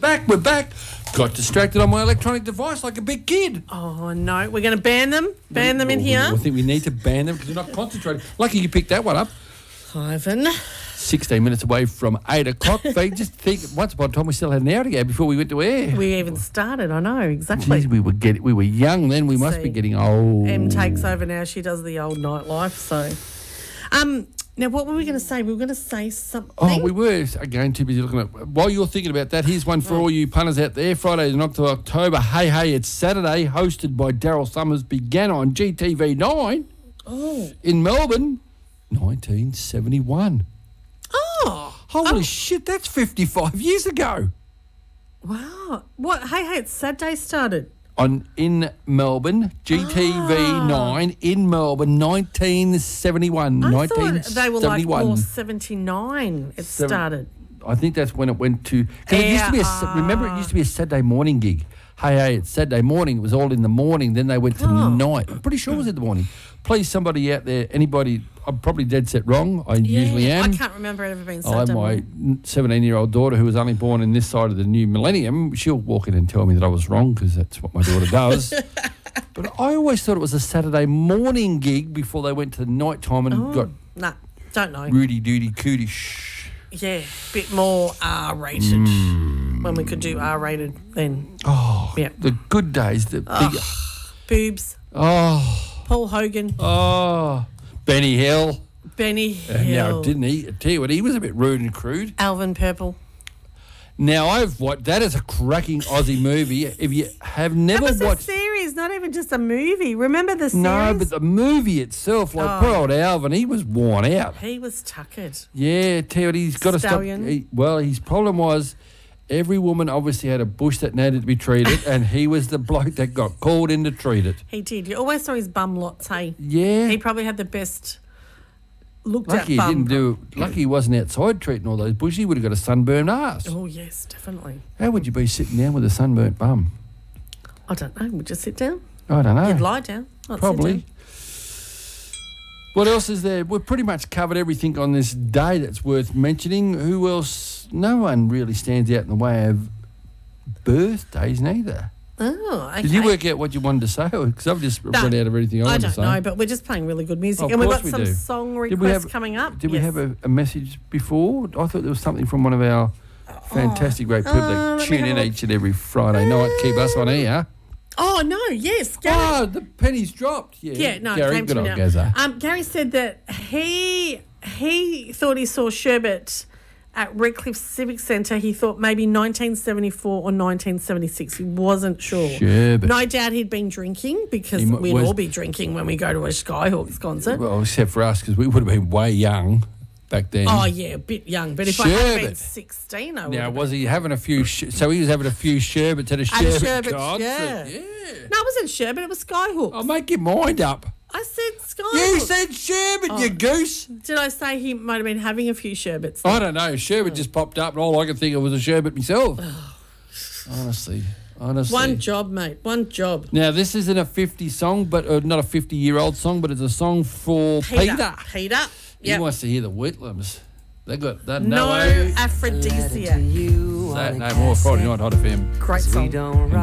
back. We're back. Got distracted on my electronic device like a big kid. Oh, no. We're going to ban them? Ban them in here? I think we need to ban them because you're not concentrating. Lucky you picked that one up. Ivan. 16 minutes away from 8 o'clock. They just think once upon a time we still had an hour to go before we went to air. We even started, I know, exactly. Jeez, we were young then. We must be getting old. Em takes over now. She does the old nightlife, so... Now, what were we going to say? We were going to say something. Oh, we were, again, too busy looking at... While you're thinking about that, here's one for all you punters out there. Friday the 9th of October. Hey, it's Saturday, hosted by Daryl Summers, began on GTV9 in Melbourne, 1971. Oh. Holy shit, that's 55 years ago. Wow. What? Hey, it's Saturday started. In Melbourne, GTV9 in Melbourne, 1971. I thought they were like more 79 it started. I think that's when it went to... Because it used to be remember, it used to be a Saturday morning gig. Hey, it's Saturday morning. It was all in the morning. Then they went to night. I'm pretty sure it was in the morning. Please, somebody out there, anybody... I'm probably dead set wrong. I usually am. I can't remember it ever being Saturday my 17-year-old daughter, who was only born in this side of the new millennium, she'll walk in and tell me that I was wrong because that's what my daughter does. But I always thought it was a Saturday morning gig before they went to night time and got... Nah, don't know. Rudy Doody Cootie. Shh. Yeah, bit more R-rated when we could do R-rated then. Oh, yeah. The good days, the bigger... Boobs. Oh. Paul Hogan. Oh. Benny Hill. Hill. Now, didn't he? I tell you what, he was a bit rude and crude. Alvin Purple. Now, that is a cracking Aussie movie. If you have never watched... That was a series, not even just a movie. Remember the series? No, but the movie itself, like poor old Alvin, he was worn out. He was tuckered. Yeah, tell you what, he's got to stop... his problem was every woman obviously had a bush that needed to be treated and he was the bloke that got called in to treat it. He did. You always saw his bum lots, hey? Yeah. He probably had the best... Lucky he wasn't outside treating all those bushes. He would have got a sunburned ass. Oh, yes, definitely. How would you be sitting down with a sunburnt bum? I don't know. Would you sit down? I don't know. You'd lie down. Probably. What else is there? We've pretty much covered everything on this day that's worth mentioning. Who else? No one really stands out in the way of birthdays neither. Oh, okay. Did you work out what you wanted to say? Because I've just run out of everything I wanted to say. I don't know, but we're just playing really good music. Oh, and we've got some song requests coming up. Did we have a message before? I thought there was something from one of our fantastic great people that tune in each and every Friday night, keep us on air. Oh, no, yes, Gary. Oh, the pennies dropped. Yeah, no, Gary, it came to me now. Gaza. Gary said that he thought he saw Sherbet at Redcliffe Civic Centre. He thought maybe 1974 or 1976. He wasn't sure. Sherbet. No doubt he'd been drinking because we'd all be drinking when we go to a Skyhawks concert. Well, except for us because we would have been way young back then. Oh, yeah, a bit young. But if I had been 16, I would have been. Was he having a few... so he was having a few sherbets at a Sherbet concert? Yeah. No, it wasn't Sherbet. It was Skyhawks. Oh, make your mind up. I said Skyhawks. You said Sherbet, you goose. Did I say he might have been having a few sherbets? I don't know. Sherbet just popped up and all I could think of was a sherbet myself. Honestly. One job, mate. One job. Now, this isn't a 50 song, but not a 50-year-old song, but it's a song for Peter. Peter. He wants to hear the Whitlams. They got that. No aphrodisiac. No more Friday Night Hot FM. Great song.